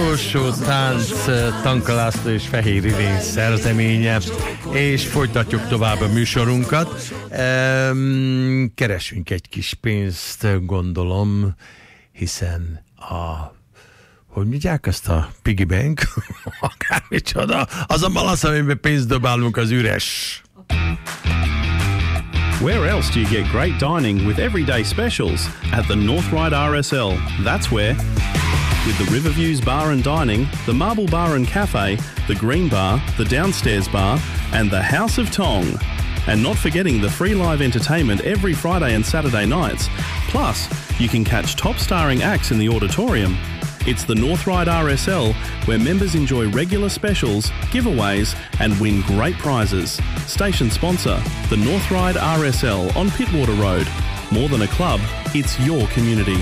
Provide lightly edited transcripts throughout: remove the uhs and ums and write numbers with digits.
utolsó tánc Tanka László és Fehér Irén szerzeménye, és folytatjuk tovább a műsorunkat. Keresünk egy kis pénzt, gondolom, hiszen hogy mondják azt a piggy bank? Akármicsoda, az a malasz, amiben pénzt dobálunk, az üres. Where else do you get great dining with everyday specials? At the North Ryde RSL. That's where. With the Riverviews Bar and Dining, the Marble Bar and Cafe, the Green Bar, the Downstairs Bar, and the House of Tong. And not forgetting the free live entertainment every Friday and Saturday nights. Plus, you can catch top starring acts in the auditorium. It's the North Ryde RSL, where members enjoy regular specials, giveaways, and win great prizes. Station sponsor, the North Ryde RSL on Pittwater Road. More than a club, it's your community.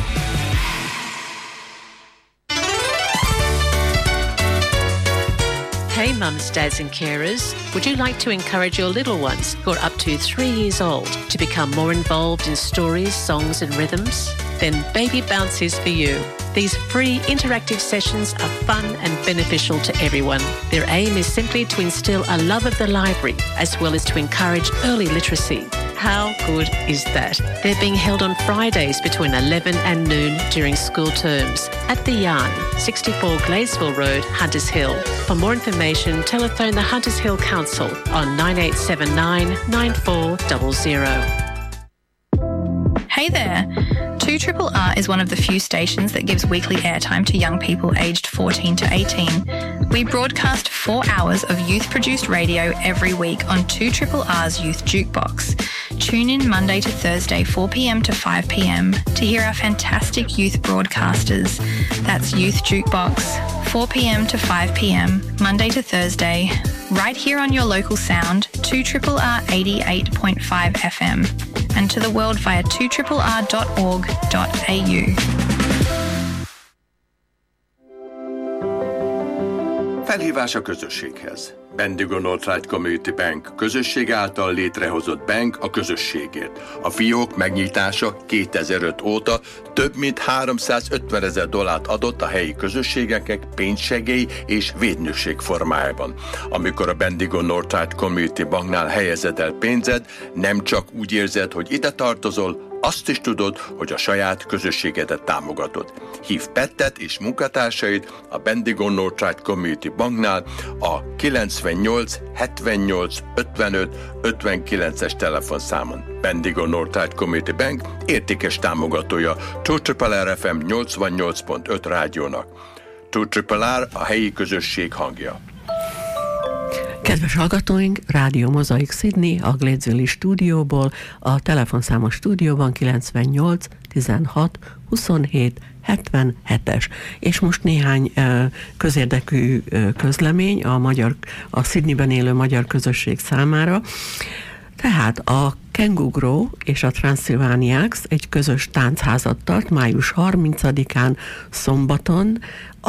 Hey mums, dads and carers, would you like to encourage your little ones who are up to 3 years old to become more involved in stories, songs and rhythms? Then Baby Bounce is for you. These free interactive sessions are fun and beneficial to everyone. Their aim is simply to instill a love of the library as well as to encourage early literacy. How good is that? They're being held on Fridays between 11 and noon during school terms at The Yarn, 64 Gladesville Road, Hunters Hill. For more information, telephone the Hunters Hill Council on 9879 9400. Hey there! 2RRR is one of the few stations that gives weekly airtime to young people aged 14 to 18. We broadcast 4 hours of youth-produced radio every week on 2RRR's Youth Jukebox. Tune in Monday to Thursday, 4 p.m. to 5 p.m. to hear our fantastic youth broadcasters. That's Youth Jukebox, 4 p.m. to 5 p.m, Monday to Thursday, right here on your local sound, 2RRR 88.5 FM, and to the world via 2rrr.org.au. Felhívás a közösséghez. Bendigo North Ryde Community Bank közösség által létrehozott bank a közösségért. A fiók megnyitása 2005 óta több mint $350,000 adott a helyi közösségeknek pénzsegély és védnökség formájában. Amikor a Bendigo North Ryde Community Banknál helyezed el pénzed, nem csak úgy érzed, hogy ide tartozol, azt is tudod, hogy a saját közösségedet támogatod. Hív Pettet és munkatársait a Bendigo North Ryde Community Banknál a 98 78 55 59-es telefonszámon. Bendigo North Ryde Community Bank értékes támogatója 2RRR FM 88.5 rádiónak. 2RRR a helyi közösség hangja. Kedves hallgatóink, Rádió Mozaik Sydney, a Gladesville stúdióból, a telefonszámos stúdióban 98 16 27 77-es. És most néhány közérdekű közlemény a Sydneyben élő magyar közösség számára. Tehát a Kengugró és a Transylvaniacs egy közös táncházat tart május 30-án szombaton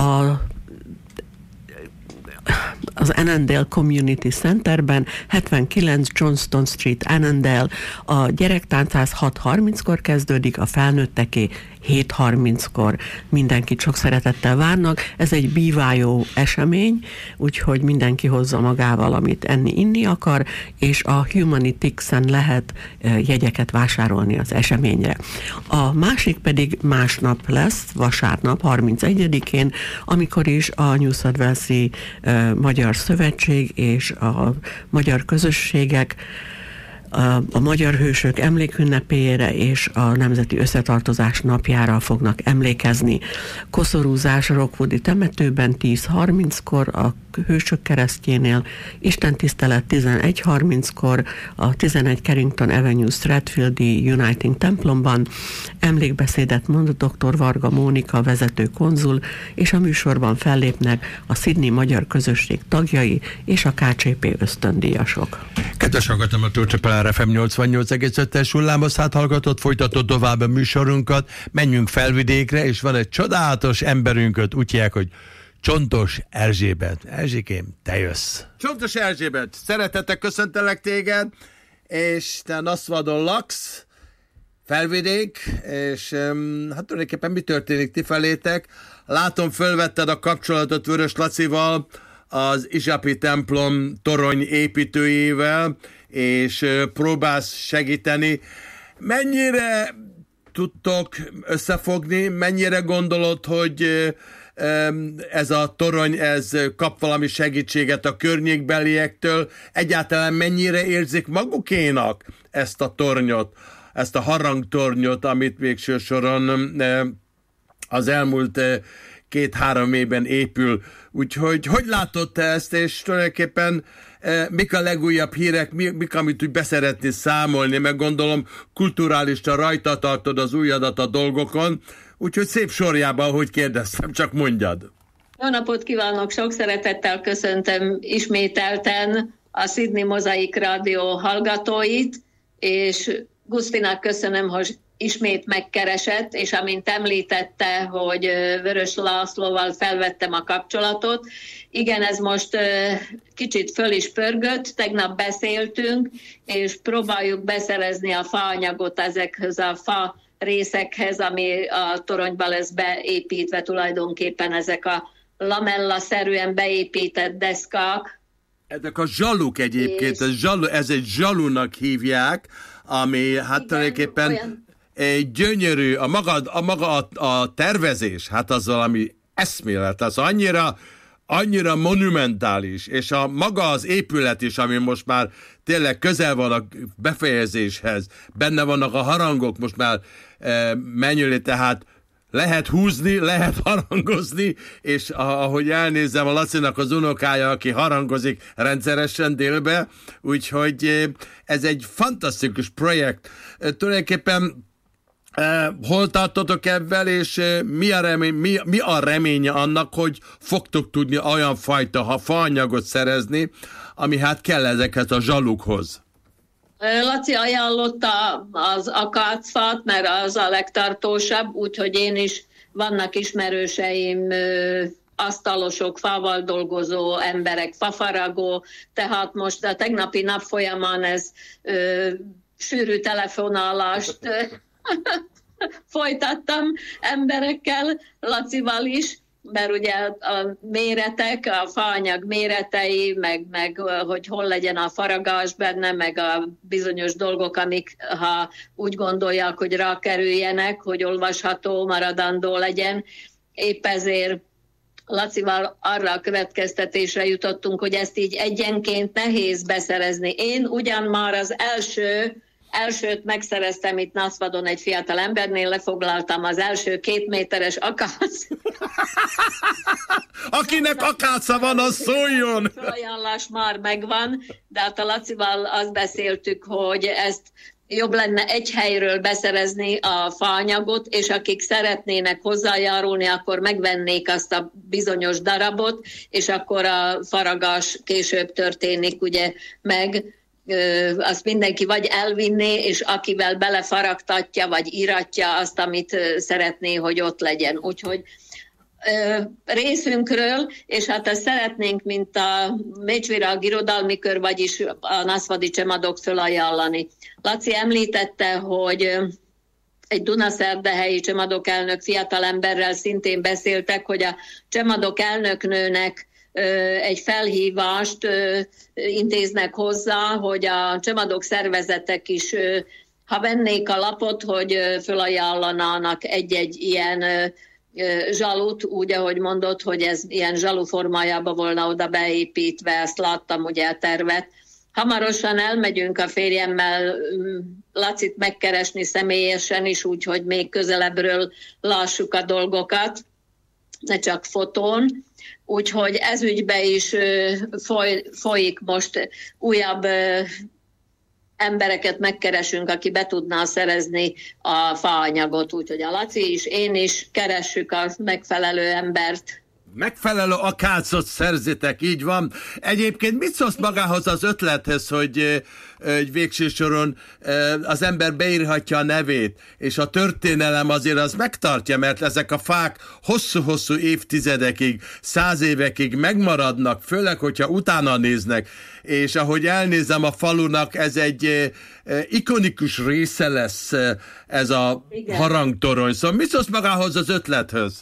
az Annandale Community Centerben, 79 Johnston Street, Annandale. A gyerektáncházz 6:30-kor kezdődik, a felnőtteké 7:30-kor. Mindenkit sok szeretettel várnak. Ez egy bíváló esemény, úgyhogy mindenki hozza magával, amit enni-inni akar, és a Humanitix-en lehet jegyeket vásárolni az eseményre. A másik pedig másnap lesz, vasárnap, 31-én, amikor is a New South Wales-i Magyar Szövetség és a magyar közösségek a magyar hősök emlékünnepére és a Nemzeti Összetartozás napjára fognak emlékezni. Koszorúzás Rockwoodi temetőben 10:30-kor a Hősök keresztjénél, istentisztelet 11:30-kor a 11 Carrington Avenue Stratfieldi Uniting templomban, emlékbeszédet mond dr. Varga Mónika vezető konzul, és a műsorban fellépnek a Sydney magyar közösség tagjai és a KCP ösztöndíjasok. Kedves hallgatom, a 2RRR FM 88,5-es hullámhosszát hallgatott, folytatott tovább a műsorunkat, menjünk Felvidékre, és van egy csodálatos emberünket, úgy hívják, hogy Csontos Erzsébet. Erzsikém, te jössz. Csontos Erzsébet, szeretettel köszöntelek téged, és te Naszvadon laksz, Felvidék, és hát tulajdonképpen mi történik ti felétek? Látom, fölvetted a kapcsolatot Vörös Lacival, az Izsapi templom torony építőjével, és próbálsz segíteni. Mennyire tudtok összefogni? Mennyire gondolod, hogy ez a torony, ez kap valami segítséget a környékbeliektől? Egyáltalán mennyire érzik magukénak ezt a tornyot, ezt a harangtornyot, amit végső soron az elmúlt 2-3 évben épül. Úgyhogy hogy látod te ezt, és tulajdonképpen mik a legújabb hírek, mik, amit úgy beszeretnél számolni, meg gondolom kulturálisan rajta tartod az ujjadat a dolgokon, úgyhogy szép sorjában, hogy kérdeztem, csak mondjad. Jó napot kívánok, sok szeretettel köszöntöm ismételten a Sydney Mozaik Rádió hallgatóit, és Gusztinak köszönöm, hogy ismét megkeresett, és amint említette, hogy Vörös Lászlóval felvettem a kapcsolatot. Igen, ez most kicsit föl is pörgött, tegnap beszéltünk, és próbáljuk beszerezni a faanyagot ezekhez a fa részekhez, ami a toronyba lesz beépítve, tulajdonképpen ezek a lamella-szerűen beépített deszkák. Ezek a zsaluk egyébként, ez egy zsalunak hívják, ami hát tulajdonképpen gyönyörű, a maga a tervezés, hát az valami eszmélet, az annyira monumentális, és a maga az épület is, ami most már tényleg közel van a befejezéshez, benne vannak a harangok, most már mennyire, tehát lehet húzni, lehet harangozni, és ahogy elnézem, a Lacinak az unokája, aki harangozik rendszeresen délbe, úgyhogy ez egy fantasztikus projekt. Tulajdonképpen hol tartotok ebben, és mi a reménye annak, hogy fogtok tudni olyan fajta faanyagot szerezni, ami hát kell ezeket a zsalukhoz? Laci ajánlotta az akácfát, mert az a legtartósabb, úgyhogy én is, vannak ismerőseim, asztalosok, fával dolgozó emberek, fafaragó, tehát most a tegnapi nap folyamán ez sűrű telefonálást folytattam emberekkel, Lacival is, mert ugye a méretek, a faanyag méretei, meg hogy hol legyen a faragás benne, meg a bizonyos dolgok, amik ha úgy gondolják, hogy rákerüljenek, hogy olvasható, maradandó legyen. Épp ezért Lacival arra a következtetésre jutottunk, hogy ezt így egyenként nehéz beszerezni. Én ugyan már az elsőt megszereztem itt Naszvadon egy fiatal embernél, lefoglaltam az első 2 méteres akác. Akinek akáca van, az szóljon! Ajánlás már megvan, de hát a Lacival azt beszéltük, hogy ezt jobb lenne egy helyről beszerezni a faanyagot, és akik szeretnének hozzájárulni, akkor megvennék azt a bizonyos darabot, és akkor a faragás később történik ugye meg, azt mindenki vagy elvinné, és akivel belefaragtatja, vagy íratja azt, amit szeretné, hogy ott legyen. Úgyhogy részünkről, és hát ezt szeretnénk, mint a Mécsvirág irodalmi kör, vagyis a Naszvadi Csemadok fölajánlani. Laci említette, hogy egy dunaszerdahelyi Csemadok elnök fiatalemberrel szintén beszéltek, hogy a Csemadok elnöknőnek egy felhívást intéznek hozzá, hogy a Csemadok szervezetek is, ha vennék a lapot, hogy fölajánlanának egy-egy ilyen zsalut, úgy, ahogy mondott, hogy ez ilyen zsalu formájában volna oda beépítve, ezt láttam ugye a tervet. Hamarosan elmegyünk a férjemmel Lacit megkeresni személyesen is, úgyhogy még közelebbről lássuk a dolgokat, ne csak fotón. Úgyhogy ez ügyben is folyik most újabb embereket megkeresünk, aki be tudná szerezni a faanyagot. Úgyhogy a Laci is, én is keressük a megfelelő embert. Megfelelő akácot szerzitek, így van. Egyébként mit szólsz magához az ötlethez, hogy végső soron az ember beírhatja a nevét, és a történelem azért az megtartja, mert ezek a fák hosszú-hosszú évtizedekig, 100 évekig megmaradnak, főleg, hogyha utána néznek, és ahogy elnézem a falunak, ez egy ikonikus része lesz ez a harangtorony. Szóval mit szólsz magához az ötlethez?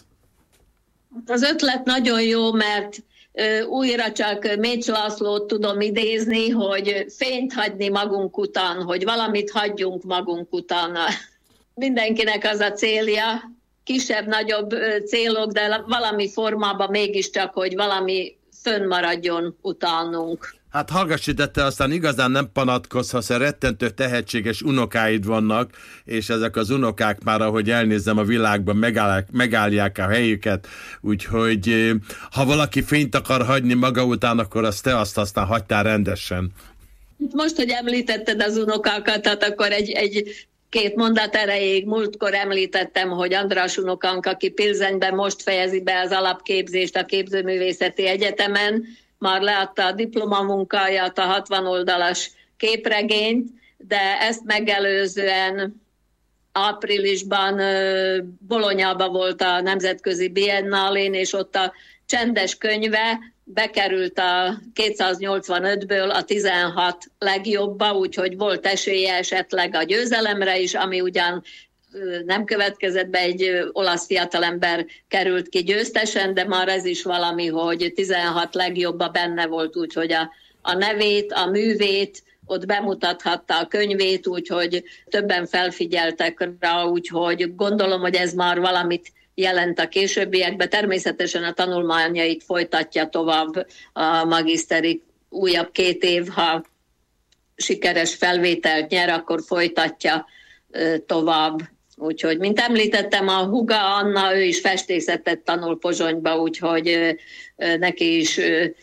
Az ötlet nagyon jó, mert újra csak Mécs Lászlót tudom idézni, hogy fényt hagyni magunk után, hogy valamit hagyjunk magunk után. Mindenkinek az a célja, kisebb-nagyobb célok, de valami formában mégiscsak, hogy valami fönnmaradjon utánunk. Hát hallgass ide, te aztán igazán nem panatkozhatsz, rettentő tehetséges unokáid vannak, és ezek az unokák már, ahogy elnézem a világban, megállják a helyüket, úgyhogy ha valaki fényt akar hagyni maga után, akkor azt te azt aztán hagytál rendesen. Most, hogy említetted az unokákat, hát akkor két mondat erejéig múltkor említettem, hogy András unokánk, aki Pilzenben most fejezi be az alapképzést a Képzőművészeti Egyetemen, már leadta a diplomamunkáját, a 60 oldalas képregényt, de ezt megelőzően áprilisban Bolonyában volt a Nemzetközi Biennálén, és ott a csendes könyve bekerült a 285-ből a 16 legjobba, úgyhogy volt esélye esetleg a győzelemre is, ami ugyan nem következett be, egy olasz fiatalember került ki győztesen, de már ez is valami, hogy 16 legjobba benne volt, úgyhogy a nevét, a művét, ott bemutathatta a könyvét, úgyhogy többen felfigyeltek rá, úgyhogy gondolom, hogy ez már valamit jelent a későbbiekben. Természetesen a tanulmányait folytatja tovább a magiszteri újabb 2 év, ha sikeres felvételt nyer, akkor folytatja tovább. Úgyhogy, mint említettem, a húga Anna, ő is festészetet tanul Pozsonyba, úgyhogy neki is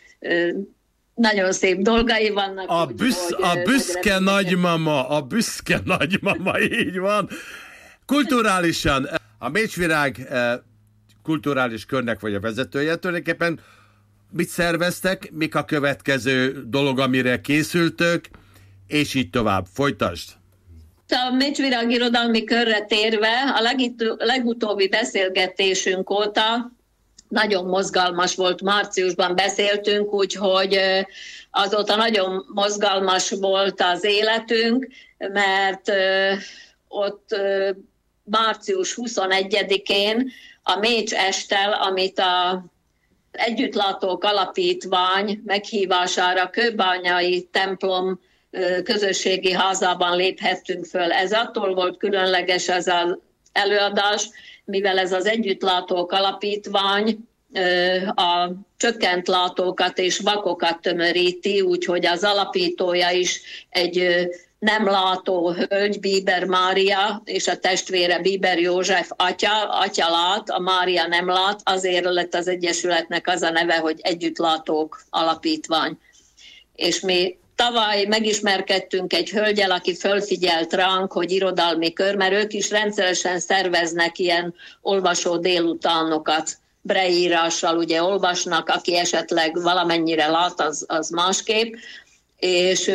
nagyon szép dolgai vannak. A büszke nagymama, így van. Kulturálisan, a Mécsvirág kulturális körnek vagy a vezetője, tulajdonképpen mit szerveztek, mik a következő dolog, amire készültök, és így tovább. Folytasd! A Mécsvirág irodalmi körre térve, a legutóbbi beszélgetésünk óta nagyon mozgalmas volt, márciusban beszéltünk, úgyhogy azóta nagyon mozgalmas volt az életünk, mert ott március 21-én a Mécs Esttel, amit a Együttlátók Alapítvány meghívására Kőbányai templom közösségi házában léphettünk föl. Ez attól volt különleges ez az előadás, mivel ez az Együttlátók Alapítvány a csökkent látókat és vakokat tömöríti, úgyhogy az alapítója is egy nem látó hölgy, Bieber Mária, és a testvére Bieber József atya lát, a Mária nem lát, azért lett az egyesületnek az a neve, hogy Együttlátók Alapítvány. És mi tavaly megismerkedtünk egy hölgyel, aki fölfigyelt ránk, hogy irodalmi kör, mert ők is rendszeresen szerveznek ilyen olvasó délutánokat, breírással ugye olvasnak, aki esetleg valamennyire lát, az másképp, és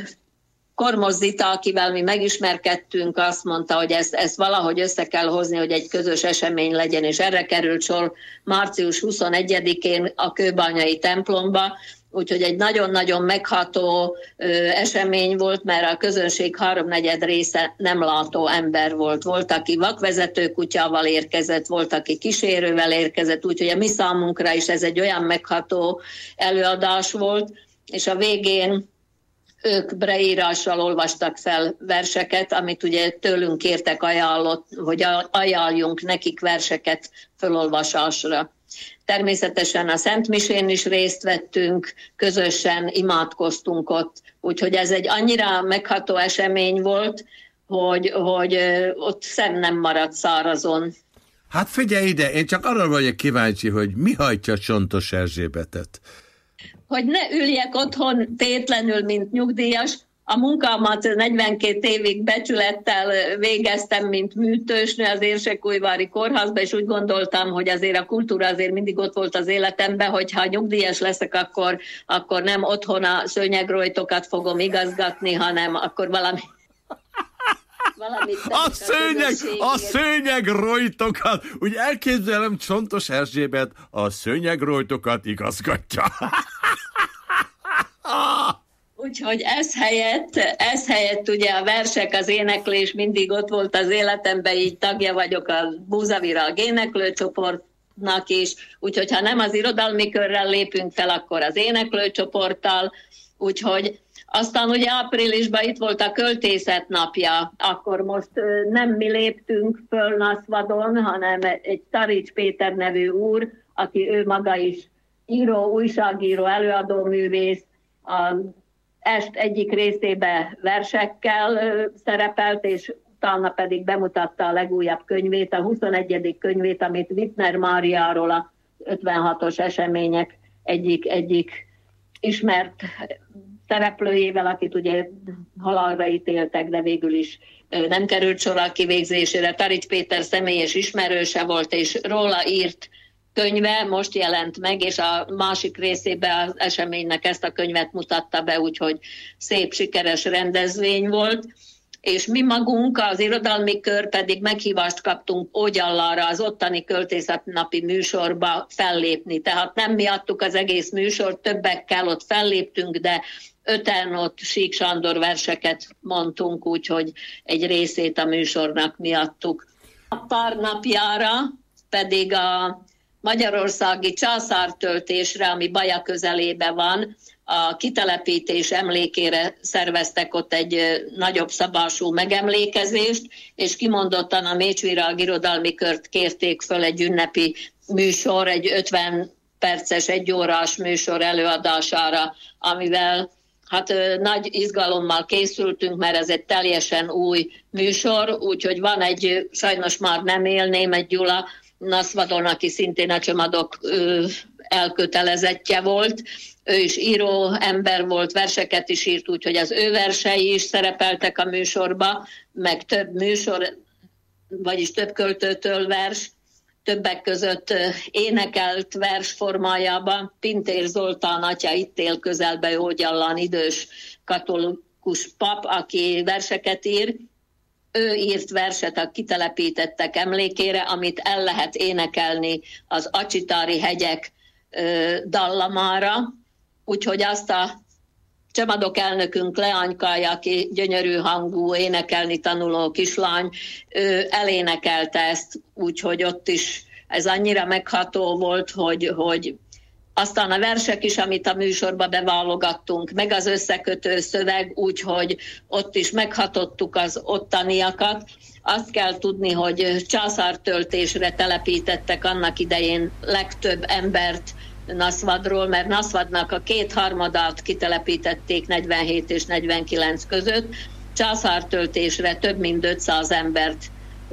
Kormos Zita, akivel mi megismerkedtünk, azt mondta, hogy ezt valahogy össze kell hozni, hogy egy közös esemény legyen, és erre került sor március 21-én a Kőbányai templomba, úgyhogy egy nagyon-nagyon megható esemény volt, mert a közönség 3/4 része nem látó ember volt. Volt, aki vakvezető kutyával érkezett, volt, aki kísérővel érkezett, úgyhogy a mi számunkra is ez egy olyan megható előadás volt, és a végén ők breírással olvastak fel verseket, amit ugye tőlünk kértek, hogy ajánljunk nekik verseket felolvasásra. Természetesen a Szentmisén is részt vettünk, közösen imádkoztunk ott, úgyhogy ez egy annyira megható esemény volt, hogy ott szem nem maradt szárazon. Hát figyelj ide, én csak arra vagyok kíváncsi, hogy mi hajtja Csontos Erzsébetet? Hogy ne üljek otthon tétlenül, mint nyugdíjas, A munkámat 42 évig becsülettel végeztem, mint műtősnő az Érsekújvári Kórházban, és úgy gondoltam, hogy azért a kultúra azért mindig ott volt az életemben, hogy ha nyugdíjas leszek, akkor nem otthon a szőnyegrojtokat fogom igazgatni, hanem akkor valamit a szőnyegrojtokat! Úgy elképzelem, Csontos Erzsébet a szőnyegrojtokat igazgatja. Úgyhogy ez helyett ugye a versek, az éneklés mindig ott volt az életemben, így tagja vagyok a Búzavirág éneklőcsoportnak is, úgyhogy ha nem az irodalmi körrel lépünk fel, akkor az éneklőcsoporttal, úgyhogy aztán ugye áprilisban itt volt a költészet napja, akkor most nem mi léptünk föl Naszvadon, hanem egy Tarics Péter nevű úr, aki ő maga is író, újságíró, előadóművész, a est egyik részébe versekkel szerepelt, és utána pedig bemutatta a legújabb könyvét, a 21. könyvét, amit Wittner Máriáról a 56-os események egyik ismert szereplőjével, akit ugye halálra ítéltek, de végül is nem került sor a kivégzésére. Tarics Péter személyes ismerőse volt, és róla írt könyve most jelent meg, és a másik részében az eseménynek ezt a könyvet mutatta be, úgyhogy szép, sikeres rendezvény volt. És mi magunk, az irodalmi kör pedig meghívást kaptunk Ógyallára, az ottani költészetnapi műsorba fellépni. Tehát nem mi adtuk az egész műsort, többekkel ott felléptünk, de 5-en ott Sík Sándor verseket mondtunk, úgyhogy egy részét a műsornak mi adtuk. A pár napjára pedig a magyarországi császártöltésre, ami Baja közelében van, a kitelepítés emlékére szerveztek ott egy nagyobb szabású megemlékezést, és kimondottan a Mécsvirág irodalmi kört kérték föl egy ünnepi műsor, egy 50 perces, 1 órás műsor előadására, amivel hát nagy izgalommal készültünk, mert ez egy teljesen új műsor, úgyhogy van egy, sajnos már nem él, Németh Gyula, Naszvadon, aki szintén a Csomadok elkötelezettje volt. Ő is író ember volt, verseket is írt, úgyhogy az ő versei is szerepeltek a műsorba, meg több műsor, vagyis több költőtől vers, többek között énekelt vers formájában. Pintér Zoltán atya itt él közelbe, Ógyallán, idős katolikus pap, aki verseket ír. Ő írt verset a kitelepítettek emlékére, amit el lehet énekelni az Acsitári hegyek dallamára. Úgyhogy azt a Csomadok elnökünk Leánykája, aki gyönyörű hangú, énekelni tanuló kislány, ő elénekelte ezt, úgyhogy ott is ez annyira megható volt, hogy aztán a versek is, amit a műsorba beválogattunk, meg az összekötő szöveg, úgyhogy ott is meghatottuk az ottaniakat. Azt kell tudni, hogy császártöltésre telepítettek annak idején legtöbb embert Naszvadról, mert Naszvadnak a 2/3 kitelepítették 47 és 49 között. Császártöltésre több mint 500 embert,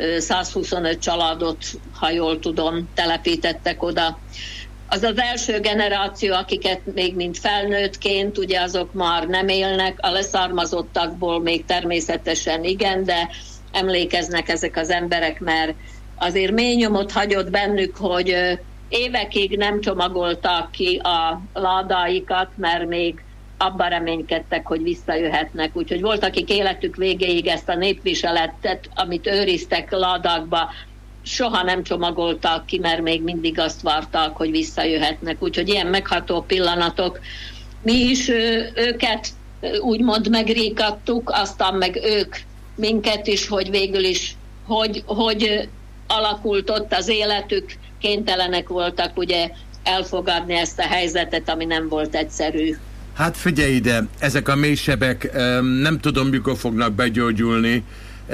125 családot, ha jól tudom, telepítettek oda. Az az első generáció, akiket még mint felnőttként, ugye azok már nem élnek, a leszármazottakból még természetesen igen, de emlékeznek ezek az emberek, mert azért mély nyomot hagyott bennük, hogy évekig nem csomagoltak ki a ládáikat, mert még abban reménykedtek, hogy visszajöhetnek. Úgyhogy volt, akik életük végéig ezt a népviseletet, amit őriztek ládákba, soha nem csomagoltak ki, mert még mindig azt várták, hogy visszajöhetnek. Úgyhogy ilyen megható pillanatok. Mi is őket úgymond megríkadtuk, aztán meg ők minket is, hogy végül is, hogy alakult ott az életük, kénytelenek voltak ugye elfogadni ezt a helyzetet, ami nem volt egyszerű. Hát figyelj ide, ezek a mélysebek nem tudom, mikor fognak begyógyulni,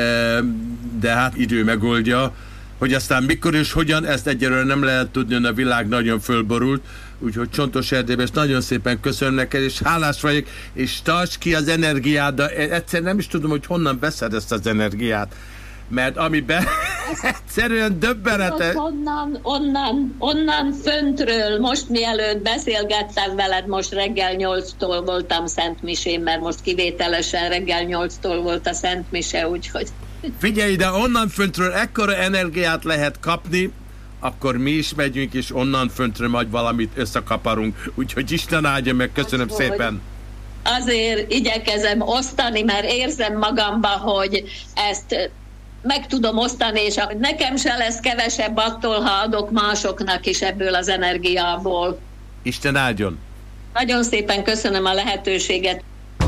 de hát idő megoldja. Hogy aztán mikor és hogyan, ezt egyelőre nem lehet tudni, a világ nagyon fölborult, úgyhogy Csontos Erdélyben nagyon szépen köszönöm neked, és hálás vagyok, és tarts ki az energiád, de egyszer nem is tudom, hogy honnan veszed ezt az energiát. mert amiben egyszerűen döbbenetes. Onnan föntről, most mielőtt beszélgettem veled, most reggel 8-tól voltam Szentmisén, mert most kivételesen reggel 8-tól volt a Szentmise, úgyhogy... Figyelj ide, onnan föntről ekkora energiát lehet kapni, akkor mi is megyünk, és onnan föntről majd valamit összekaparunk. Úgyhogy Isten áldja meg, köszönöm szépen. Azért igyekezem osztani, mert érzem magamba, hogy ezt meg tudom osztani, és nekem se lesz kevesebb attól, ha adok másoknak is ebből az energiából. Isten áldjon! Nagyon szépen köszönöm a lehetőséget.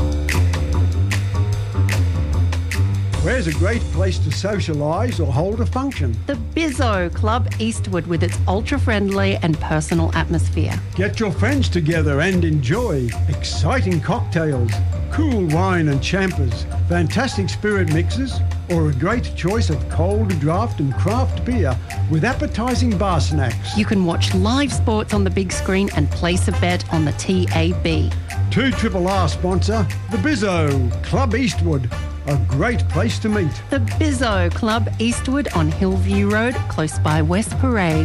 Where's a great place to socialise or hold a function? The Bizzo Club Eastwood with its ultra-friendly and personal atmosphere. Get your friends together and enjoy exciting cocktails, cool wine and champers, fantastic spirit mixes, or a great choice of cold draft and craft beer with appetising bar snacks. You can watch live sports on the big screen and place a bet on the TAB. 2RRR sponsor, the Bizzo Club Eastwood. A great place to meet. The Bizzo Club Eastwood on Hillview Road, close by West Parade.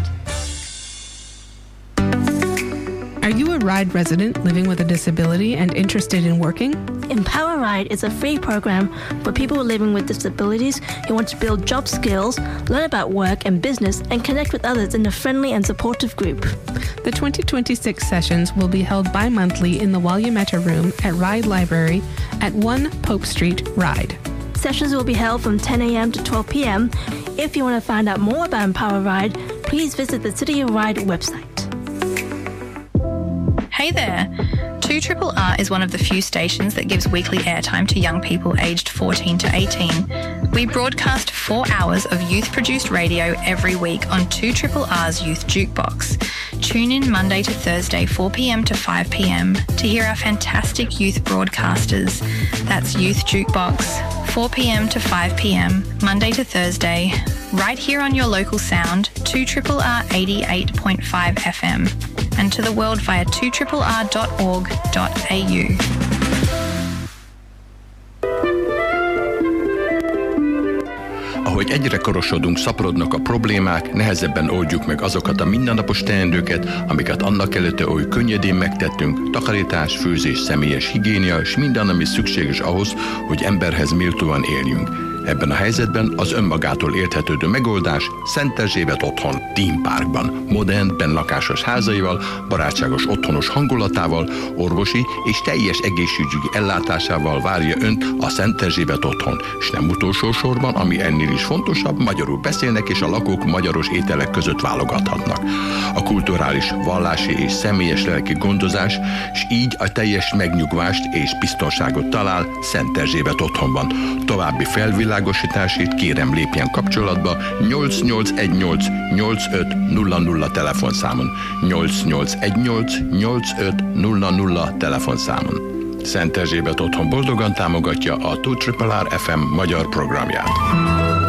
Are you a RIDE resident living with a disability and interested in working? Empower RIDE is a free program for people living with disabilities who want to build job skills, learn about work and business, and connect with others in a friendly and supportive group. The 2026 sessions will be held bi-monthly in the Walyameta Room at RIDE Library at 1 Pope Street, RIDE. Sessions will be held from 10 a.m. to 12 p.m. If you want to find out more about Empower RIDE, please visit the City of RIDE website. Hey there! 2RRR is one of the few stations that gives weekly airtime to young people aged 14 to 18. We broadcast 4 hours of youth-produced radio every week on 2RRR's Youth Jukebox. Tune in Monday to Thursday, 4 p.m. to 5 p.m. to hear our fantastic youth broadcasters. That's Youth Jukebox, 4 p.m. to 5 p.m, Monday to Thursday, right here on your local sound, 2RRR 88.5 FM, and to the world via 2RRR.org.au. Ahogy egyre korosodunk, szaporodnak a problémák, nehezebben oldjuk meg azokat a mindennapos teendőket, amiket annak előtte oly könnyedén megtettünk, takarítás, főzés, személyes higiénia és minden, ami szükséges ahhoz, hogy emberhez méltóan éljünk. Ebben a helyzetben az önmagától érthetődő megoldás Szent Erzsébet otthon, Theme Parkban, modern, bennlakásos házaival, barátságos otthonos hangulatával, orvosi és teljes egészségügyi ellátásával várja önt a Szent Erzsébet otthon, és nem utolsó sorban, ami ennél is fontosabb, magyarul beszélnek és a lakók magyaros ételek között válogathatnak. A kulturális, vallási és személyes lelki gondozás, és így a teljes megnyugvást és biztonságot talál Szent Erzsébet otthonban. További felvilágosításért kérem lépjen kapcsolatba 8818 8500 telefonszámon, 8818 8500 telefonszámon. Szent Erzsébet otthon boldogan támogatja a 2RRR FM magyar programját.